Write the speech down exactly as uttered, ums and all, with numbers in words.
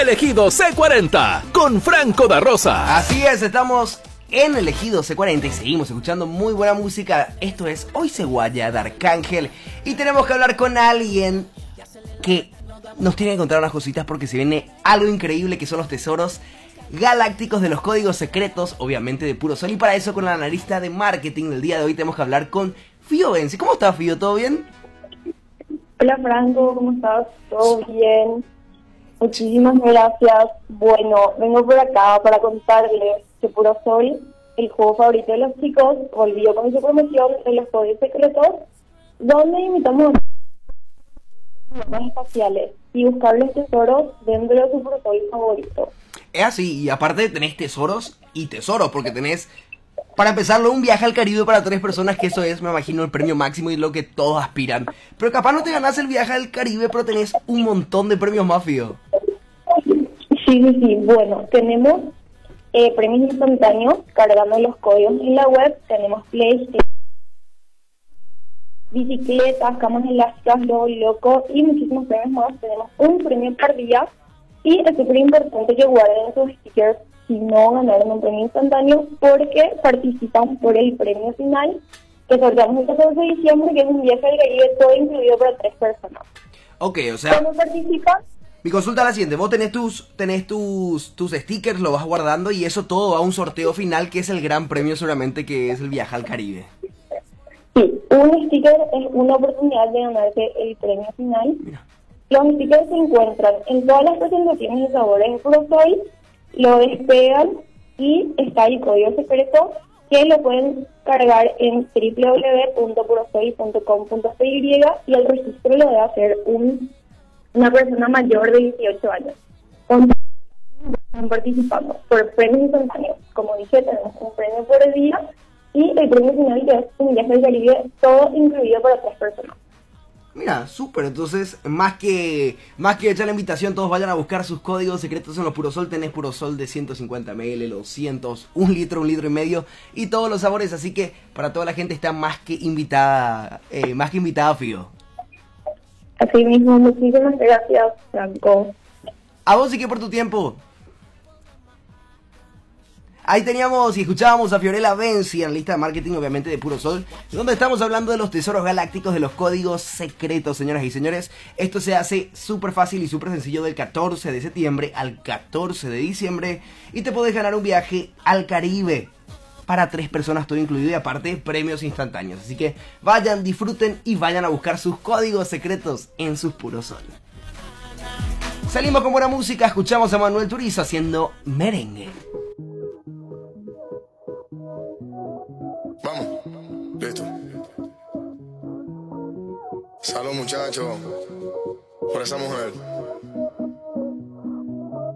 El Ejido C cuarenta con Franco da Rosa. Así es, estamos en El Ejido C cuarenta y seguimos escuchando muy buena música. Esto es Hoy se guaya de Arcángel. Y tenemos que hablar con alguien que nos tiene que contar unas cositas porque se viene algo increíble, que son los tesoros galácticos de los códigos secretos, obviamente de Puro Sol. Y para eso, con la analista de marketing del día de hoy, tenemos que hablar con Fío Benzi. ¿Cómo estás, Fío? ¿Todo bien? Hola, Franco, ¿cómo estás? ¿Todo bien? Muchísimas gracias. Bueno, vengo por acá para contarles que Puro Sol, el juego favorito de los chicos, volvió con su promoción de los códigos secretos, donde invitamos a los espaciales y buscarles tesoros dentro de su Puro Sol favorito. Es así, y aparte tenés tesoros y tesoros, porque tenés, para empezarlo, un viaje al Caribe para tres personas, que eso es, me imagino, el premio máximo y lo que todos aspiran. Pero capaz no te ganás el viaje al Caribe, pero tenés un montón de premios más, Fío. Sí, sí, sí. Bueno, tenemos eh, premios instantáneos cargando los códigos en la web. Tenemos PlayStation, bicicletas, camas elásticas, Lobo Loco y muchísimos premios más. Tenemos un premio por día y es súper importante que guarden sus stickers si no ganaron un premio instantáneo, porque participan por el premio final que sorteamos el catorce de diciembre, que es un viaje al Caribe todo incluido para tres personas. Ok, o sea, ¿Cómo participan? mi consulta es la siguiente: vos tenés tus tenés tus tus stickers, lo vas guardando y eso todo va a un sorteo final, que es el gran premio seguramente, que es el viaje al Caribe. Sí, un sticker es una oportunidad de ganarse el premio final. Mira. Los stickers se encuentran en todas las presentaciones de sabores de Puro Sol, lo despegan y está el código secreto, que lo pueden cargar en doble u doble u doble u punto purosoy punto com punto c y y el registro lo debe hacer un, una persona mayor de dieciocho años. Entonces, están participando por premios instantáneos. Como dije, tenemos un premio por el día y el premio final, que es un viaje al Caribe, todo incluido para tres personas. Mira, súper. Entonces, más que más que echar la invitación, todos vayan a buscar sus códigos secretos en los Puro Sol. Tenés Puro Sol de ciento cincuenta mililitros, doscientos, un litro, un litro y medio y todos los sabores. Así que para toda la gente está más que invitada, eh, más que invitada, Fío. Así mismo, muchísimas gracias, Franco. A vos sí que por tu tiempo. Ahí teníamos y escuchábamos a Fiorella Benzi, analista de marketing, obviamente, de Puro Sol, donde estamos hablando de los tesoros galácticos de los códigos secretos, señoras y señores. Esto se hace súper fácil y súper sencillo del catorce de septiembre al catorce de diciembre y te podés ganar un viaje al Caribe para tres personas, todo incluido, y aparte premios instantáneos. Así que vayan, disfruten y vayan a buscar sus códigos secretos en sus Puro Sol. Salimos con buena música, escuchamos a Manuel Turizo haciendo Merengue. Vamos, listo. Salud, muchachos, por esa mujer.